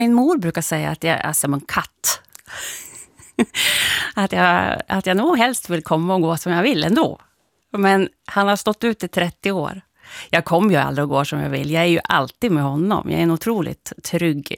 Min mor brukar säga att jag är som en katt. att jag nog helst vill komma och gå som jag vill ändå. Men han har stått ut i 30 år. Jag kommer ju aldrig att gå som jag vill. Jag är ju alltid med honom. Jag är en otroligt trygg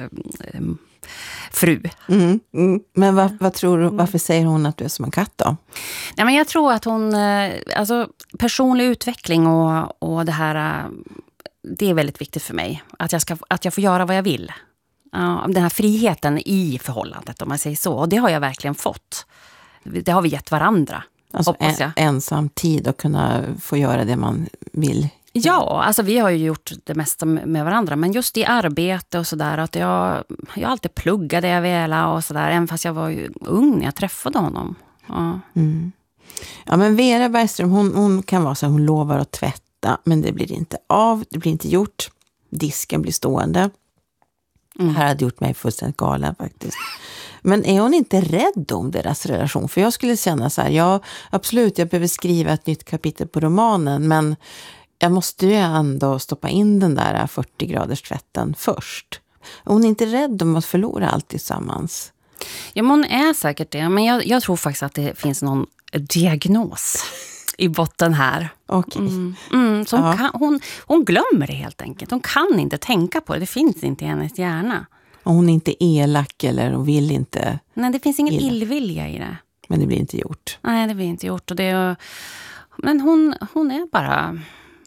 fru. Men vad tror du, varför säger hon att du är som en katt då? Nej, men jag tror att hon, alltså personlig utveckling och det här, det är väldigt viktigt för mig. Att jag får göra vad jag vill. Den här friheten i förhållandet, om man säger så. Och det har jag verkligen fått. Det har vi gett varandra. Alltså ensam tid och kunna få göra det man vill. Ja, alltså vi har ju gjort det mesta med varandra. Men just i arbete och sådär, att jag alltid pluggade jag väl och sådär. Även fast jag var ju ung när jag träffade honom. Ja. Ja, men Vera Bergström, hon kan vara så att hon lovar att tvätta. Men det blir inte av, det blir inte gjort. Disken blir stående. Det här hade gjort mig fullständigt galen faktiskt. Men är hon inte rädd om deras relation? För jag skulle känna så här, ja absolut, jag behöver skriva ett nytt kapitel på romanen, men jag måste ju ändå stoppa in den där 40 graders tvätten först. Är hon inte rädd om att förlora allt tillsammans? Ja, men hon är säkert det. Men jag tror faktiskt att det finns någon diagnos i botten här. Okej. Så hon glömmer det helt enkelt. Hon kan inte tänka på det. Det finns inte i hennes hjärna. Och hon är inte elak eller hon vill inte... Nej, det finns ingen illvilja i det. Men det blir inte gjort. Nej, det blir inte gjort. Men hon är bara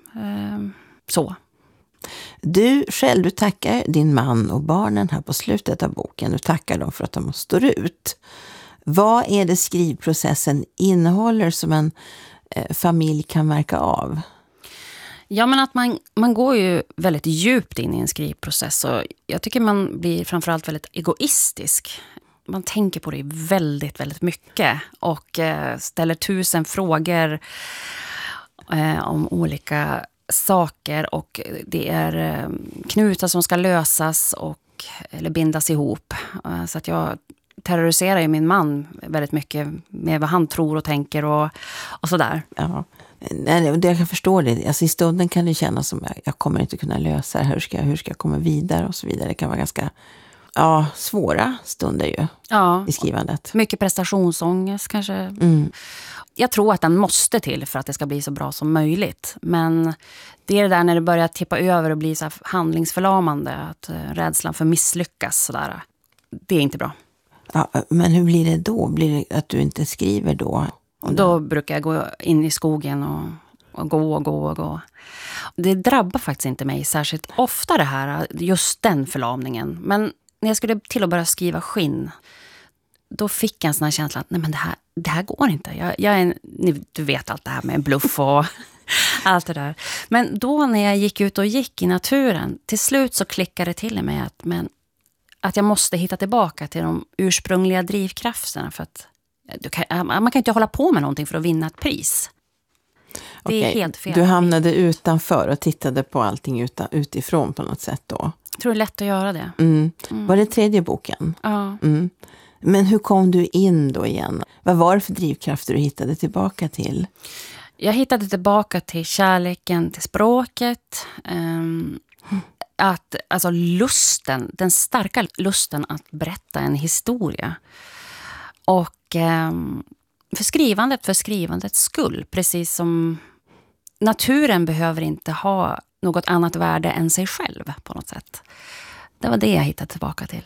så. Du tackar din man och barnen här på slutet av boken. Du tackar dem för att de står ut. Vad är det skrivprocessen innehåller som en familj kan märka av? Ja, men att man går ju väldigt djupt in i en skrivprocess och jag tycker man blir framförallt väldigt egoistisk. Man tänker på det väldigt, väldigt mycket och ställer 1000 frågor om olika saker och det är knutar som ska lösas eller bindas ihop. Så att jag terroriserar ju min man väldigt mycket med vad han tror och tänker och sådär. Ja. Jag kan förstå det. Alltså i stunden kan det kännas som jag kommer inte kunna lösa det. Hur ska jag komma vidare och så vidare. Det kan vara ganska svåra stunder ju i skrivandet. Mycket prestationsångest kanske. Jag tror att den måste till för att det ska bli så bra som möjligt. Men det är det där när det börjar tippa över och bli så här handlingsförlamande. Att rädslan för misslyckas sådär. Det är inte bra. Ja, men hur blir det då? Blir det att du inte skriver då? Då brukar jag gå in i skogen och gå. Det drabbar faktiskt inte mig särskilt ofta det här, just den förlamningen. Men när jag skulle till att börja skriva skinn, då fick jag en sån här känsla att nej, men det här går inte. Du vet allt det här med bluff och allt det där. Men då när jag gick ut och gick i naturen, till slut så klickade det till i mig att jag måste hitta tillbaka till de ursprungliga drivkrafterna för att man kan inte hålla på med någonting för att vinna ett pris. Det är helt fel. Du hamnade utanför och tittade på allting utifrån på något sätt då. Jag tror det är lätt att göra det. Var det 3:e boken? Ja. Men hur kom du in då igen? Vad var det för drivkrafter du hittade tillbaka till? Jag hittade tillbaka till kärleken till språket. Alltså lusten, den starka lusten att berätta en historia. Och för skrivandets skull, precis som naturen behöver inte ha något annat värde än sig själv på något sätt. Det var det jag hittade tillbaka till.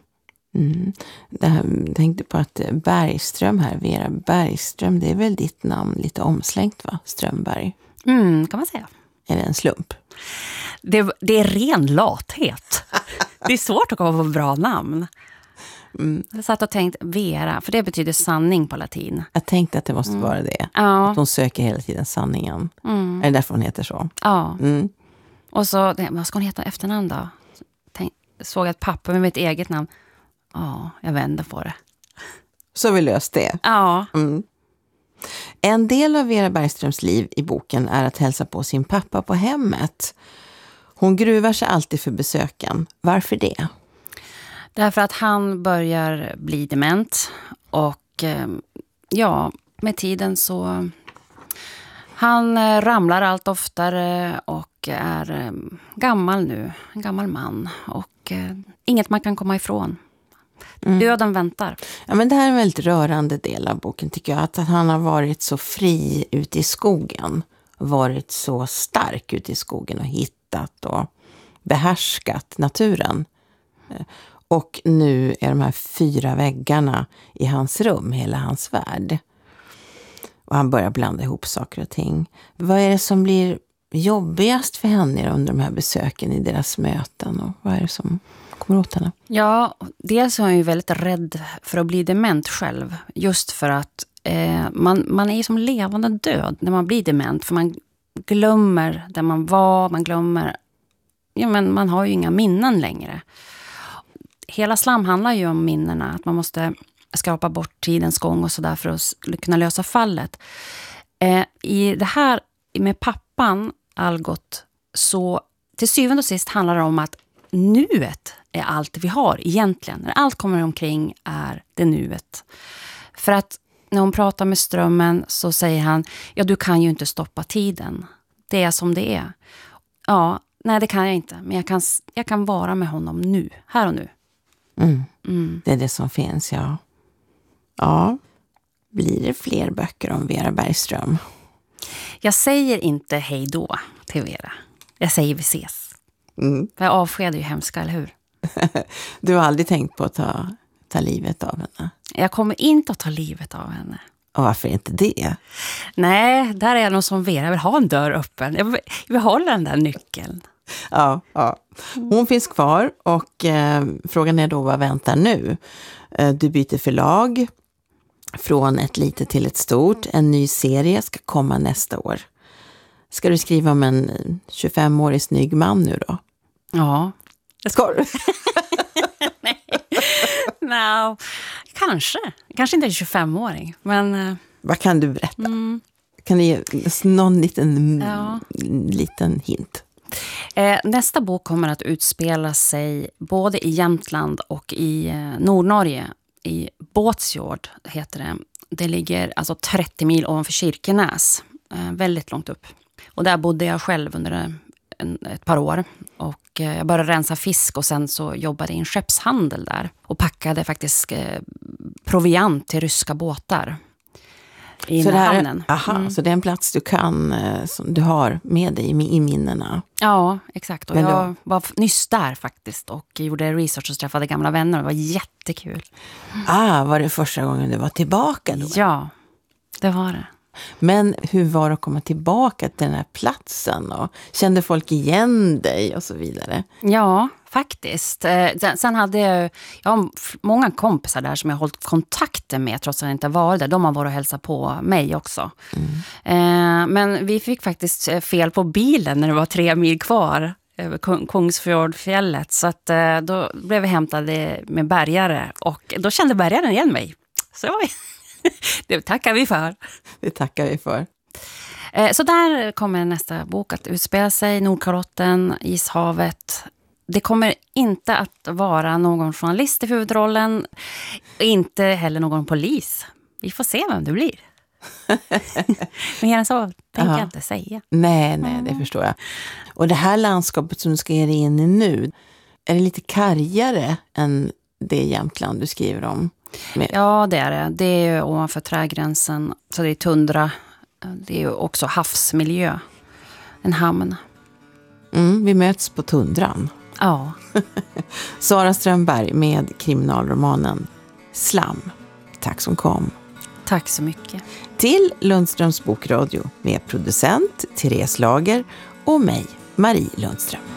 Jag tänkte på att Bergström här, Vera Bergström, det är väl ditt namn lite omslängt va? Strömberg. Kan man säga. Är det en slump? Det är ren lathet. Det är svårt att komma på bra namn. Jag satt och tänkte Vera, för det betyder sanning på latin. Jag tänkte att det måste vara det. Ja. Att hon söker hela tiden sanningen. Är det därför hon heter så? Ja. Och så, vad ska hon heta efternamn då? Såg ett papper med mitt eget namn. Ja, jag vänder på det. Så vi löst det. Ja. En del av Vera Bergströms liv i boken är att hälsa på sin pappa på hemmet. Hon gruvar sig alltid för besöken. Varför det? Därför att han börjar bli dement. Och med tiden så... Han ramlar allt oftare och är gammal nu. En gammal man. Och och inget man kan komma ifrån. Döden väntar. Ja, men det här är en väldigt rörande del av boken tycker jag. Att han har varit så fri ute i skogen. Varit så stark ute i skogen och hittat och behärskat naturen. Och nu är de här 4 väggarna i hans rum, hela hans värld. Och han börjar blanda ihop saker och ting. Vad är det som blir jobbigast för henne under de här besöken i deras möten? Och vad är det som kommer åt henne? Ja, dels är hon ju väldigt rädd för att bli dement själv. Just för att man är ju som levande död när man blir dement. För man glömmer där man var, man glömmer... Ja, men man har ju inga minnen längre. Hela Slam handlar ju om minnena. Att man måste skrapa bort tidens gång och sådär för att kunna lösa fallet. I det här med pappan, Algot, så till syvende och sist handlar det om att nuet är allt vi har egentligen. När allt kommer omkring är det nuet. För att när hon pratar med strömmen så säger han, ja du kan ju inte stoppa tiden. Det är som det är. Ja, nej det kan jag inte. Men jag kan vara med honom nu, här och nu. Det är det som finns, ja. Ja, blir det fler böcker om Vera Bergström? Jag säger inte hej då till Vera. Jag säger vi ses. För jag avskedar ju hemska, eller hur? Du har aldrig tänkt på att ta livet av henne? Jag kommer inte att ta livet av henne. Och varför inte det? Nej, där är jag nog som Vera. Jag vill ha en dörr öppen. Jag vill hålla den där nyckeln. Ja. Hon finns kvar och frågan är då vad väntar nu? Du byter förlag från ett litet till ett stort. En ny serie ska komma nästa år. Ska du skriva om en 25-årig snygg man nu då? Ja. Ska du? Nej, kanske. Kanske inte en 25-åring, men... Vad kan du berätta? Kan du ge någon liten hint? Nästa bok kommer att utspela sig både i Jämtland och i Nordnorge. I Båtsjord heter det. Det ligger alltså 30 mil ovanför Kirkenäs. Väldigt långt upp. Och där bodde jag själv under ett par år. Och jag började rensa fisk och sen så jobbade jag i en skeppshandel där. Och packade faktiskt proviant till ryska båtar. I hamnen. Så det är en plats du kan, som du har med dig i minnena. Ja, exakt. Och jag var nyss där faktiskt och gjorde research och träffade gamla vänner. Det var jättekul. Var det första gången du var tillbaka då? Ja, det var det. Men hur var det att komma tillbaka till den här platsen? Och kände folk igen dig och så vidare? Ja, faktiskt. Sen hade jag har många kompisar där som jag har hållit kontakten med trots att jag inte var där. De har varit och hälsat på mig också. Men vi fick faktiskt fel på bilen när det var 3 mil kvar över Kungsfjordfjället. Så att, då blev vi hämtade med bärgare och då kände bärgaren igen mig. Så det tackar vi för. Det tackar vi för. Så där kommer nästa bok att utspela sig. Nordkalotten, Ishavet. Det kommer inte att vara någon journalist i huvudrollen. Inte heller någon polis. Vi får se vem det blir. Men gärna så tänker jag inte säga. Nej, det förstår jag. Och det här landskapet som du ska ge dig in i nu, är det lite kargare än det Jämtland du skriver om? Ja, det är det. Det är ovanför trägränsen. Så det är tundra. Det är också havsmiljö. En hamn. Vi möts på tundran. Ja. Sara Strömberg med kriminalromanen Slam. Tack som kom. Tack så mycket. Till Lundströms bokradio med producent Therese Lager och mig, Marie Lundström.